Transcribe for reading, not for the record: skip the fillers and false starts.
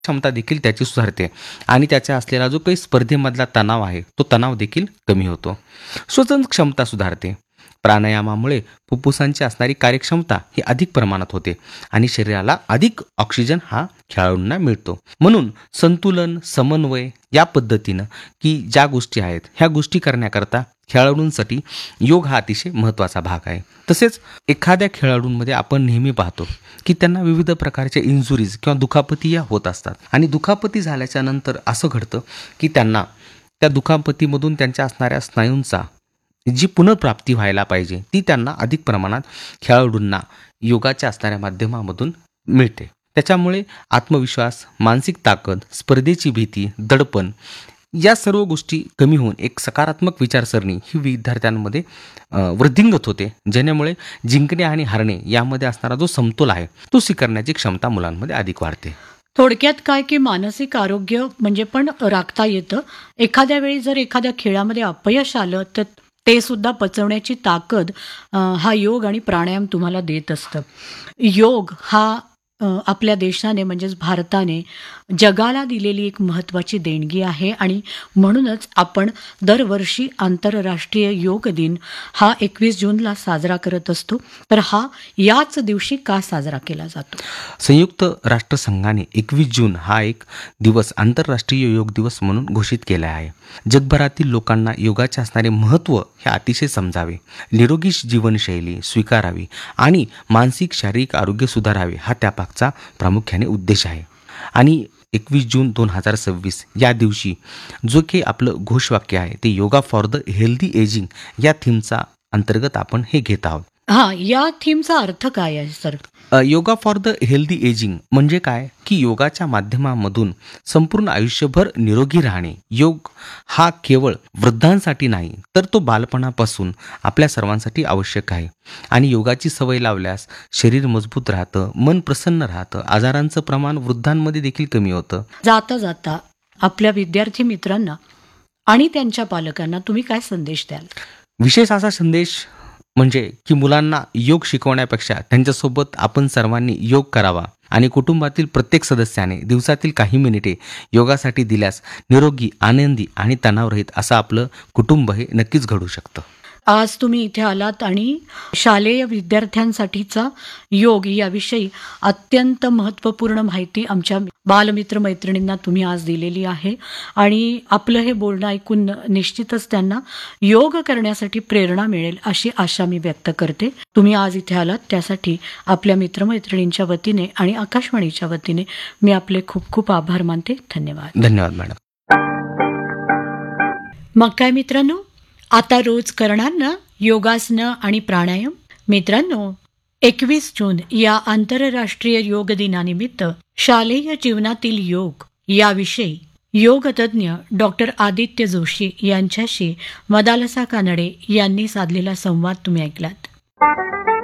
क्षमता देखील त्याची सुधारते आणि त्याचा असलेला जो काही स्पर्धेमधला तणाव आहे तो तणाव देखील कमी होतो. श्वसन क्षमता सुधारते. प्राणायामामुळे फुफ्फुसांची असणारी कार्यक्षमता ही अधिक प्रमाणात होते आणि शरीराला अधिक ऑक्सिजन हा खेळाडूंना मिळतो. म्हणून संतुलन, समन्वय या पद्धतीनं की ज्या गोष्टी आहेत ह्या गोष्टी करण्याकरता खेळाडूंसाठी योग हा अतिशय महत्त्वाचा भाग आहे. तसेच एखाद्या खेळाडूंमध्ये आपण नेहमी पाहतो की त्यांना विविध प्रकारच्या इंजुरीज किंवा दुखापती या होत असतात आणि दुखापती झाल्याच्या नंतर असं घडतं की त्यांना त्या दुखापतीमधून त्यांच्या असणाऱ्या स्नायूंचा जी पुनर्प्राप्ती व्हायला पाहिजे ती त्यांना अधिक प्रमाणात खेळाडूंना योगाच्या असणाऱ्या माध्यमामधून मिळते. त्याच्यामुळे आत्मविश्वास, मानसिक ताकद, स्पर्धेची भीती, दडपण या सर्व गोष्टी कमी होऊन एक सकारात्मक विचारसरणी ही विद्यार्थ्यांमध्ये वृद्धिंगत होते, ज्यामुळे जिंकणे आणि हारणे यामध्ये असणारा जो समतोल आहे तो स्वीकारण्याची क्षमता मुलांमध्ये अधिक वाढते. थोडक्यात काय की मानसिक आरोग्य म्हणजे पण राखता येतं. एखाद्या वेळी जर एखाद्या खेळामध्ये अपयश आलं तर ते सुद्धा पचवण्याची ताकद हा योग आणि प्राणायाम तुम्हाला देत असतं. योग हा आपल्या देशाने म्हणजेच भारताने जगाला दिलेली एक महत्त्वाची देणगी आहे आणि म्हणूनच आपण दरवर्षी आंतरराष्ट्रीय योग दिन हा 21 जूनला साजरा करत असतो. तर हा याच दिवशी का साजरा केला जातो? संयुक्त राष्ट्रसंघाने 21 जून हा एक दिवस आंतरराष्ट्रीय योग दिवस म्हणून घोषित केला आहे. जगभरातील लोकांना योगाचे असणारे महत्त्व हे अतिशय समजावे, निरोगी जीवनशैली स्वीकारावी आणि मानसिक शारीरिक आरोग्य सुधारावे हा त्यापागचा प्रामुख्याने उद्देश आहे. आणि 21 जून 2026 या दिवशी जो काही आपलं घोषवाक्य आहे ते yoga for the healthy ageing या थीमचा अंतर्गत आपण हे घेत आहोत. या थीमचा अर्थ काय आहे sir? Yoga for the healthy ageing म्हणजे काय की योगाच्या माध्यमामधून संपूर्ण आयुष्यभर निरोगी राहणे. योग हा केवळ वृद्धांसाठी नाही तर तो बालपणापासून आपल्या सर्वांसाठी आवश्यक आहे आणि योगाची सवय लावल्यास शरीर मजबूत राहतं, मन प्रसन्न राहतं, आजारांचं प्रमाण वृद्धांमध्ये देखील कमी होतं. जाता जाता आपल्या विद्यार्थी मित्रांना आणि त्यांच्या पालकांना तुम्ही काय संदेश द्याल? विशेष असा संदेश म्हणजे की मुलांना योग शिकवण्यापेक्षा त्यांच्यासोबत आपण सर्वांनी योग करावा आणि कुटुंबातील प्रत्येक सदस्याने दिवसातील काही मिनिटे योगासाठी दिल्यास निरोगी, आनंदी आणि तणावरहित असं आपलं कुटुंब हे नक्कीच घडू शकतं. आज तुम्ही इथे आलात आणि शालेय विद्यार्थ्यांसाठीचा योग याविषयी अत्यंत महत्त्वपूर्ण माहिती आमच्या बालमित्र मैत्रिणींना तुम्ही आज दिलेली आहे आणि आपलं हे बोलणं ऐकून निश्चितच त्यांना योग करण्यासाठी प्रेरणा मिळेल अशी आशा मी व्यक्त करते. तुम्ही आज इथे आलात त्यासाठी आपल्या मित्रमैत्रिणींच्या वतीने आणि आकाशवाणीच्या वतीने मी आपले खूप खूप आभार मानते. धन्यवाद. धन्यवाद मॅडम. मग काय मित्रांनो, आता रोज करणार ना योगासनं आणि प्राणायाम? मित्रांनो, 21 जून या आंतरराष्ट्रीय योग दिनानिमित्त शालेय जीवनातील योग याविषयी योगतज्ञ डॉक्टर आदित्य जोशी यांच्याशी मदालसा कानडे यांनी साधलेला संवाद तुम्ही ऐकलात.